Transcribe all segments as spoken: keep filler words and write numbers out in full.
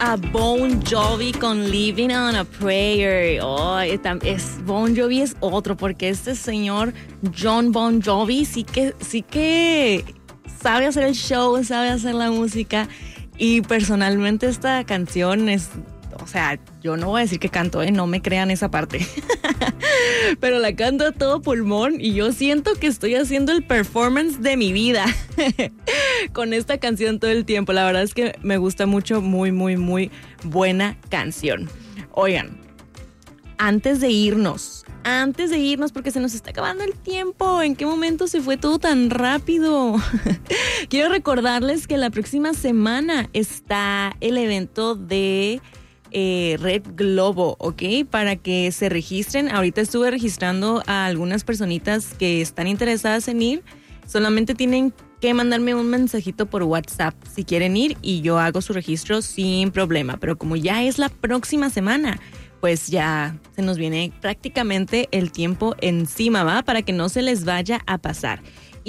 a Bon Jovi con Living on a Prayer. Oh, es, Bon Jovi es otro, porque este señor John Bon Jovi sí que, sí que sabe hacer el show, sabe hacer la música. Y personalmente esta canción es, o sea, yo no voy a decir que canto, ¿eh? No me crean esa parte. Pero la canto a todo pulmón y yo siento que estoy haciendo el performance de mi vida con esta canción todo el tiempo. La verdad es que me gusta mucho, muy, muy, muy buena canción. Oigan, antes de irnos, antes de irnos porque se nos está acabando el tiempo, ¿en qué momento se fue todo tan rápido? Quiero recordarles que la próxima semana está el evento de Eh, Red Globo, ¿ok? Para que se registren. Ahorita estuve registrando a algunas personitas que están interesadas en ir. Solamente tienen que mandarme un mensajito por WhatsApp si quieren ir y yo hago su registro sin problema. Pero como ya es la próxima semana, pues ya se nos viene prácticamente el tiempo encima, ¿va? Para que no se les vaya a pasar.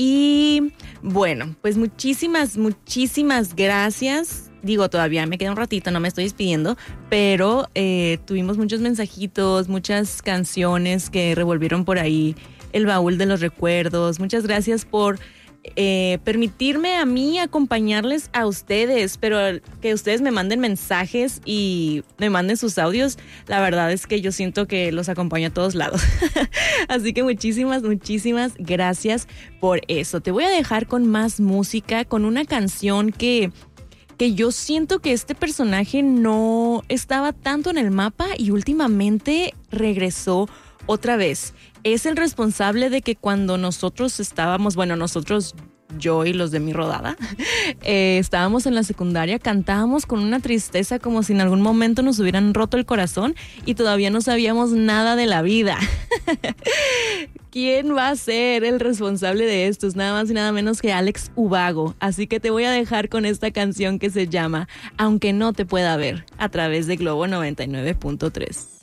Y bueno, pues muchísimas, muchísimas gracias. Digo, todavía me queda un ratito, no me estoy despidiendo, pero eh, tuvimos muchos mensajitos, muchas canciones que revolvieron por ahí el baúl de los recuerdos. Muchas gracias por eh, permitirme a mí acompañarles a ustedes, pero que ustedes me manden mensajes y me manden sus audios. La verdad es que yo siento que los acompaño a todos lados. Así que muchísimas, muchísimas gracias por eso. Te voy a dejar con más música, con una canción que... que yo siento que este personaje no estaba tanto en el mapa y últimamente regresó otra vez. Es el responsable de que cuando nosotros estábamos, bueno, nosotros, yo y los de mi rodada, eh, estábamos en la secundaria, cantábamos con una tristeza como si en algún momento nos hubieran roto el corazón y todavía no sabíamos nada de la vida. ¿Quién va a ser el responsable de esto? Es nada más y nada menos que Alex Ubago. Así que te voy a dejar con esta canción que se llama Aunque no te pueda ver, a través de Globo noventa y nueve punto tres.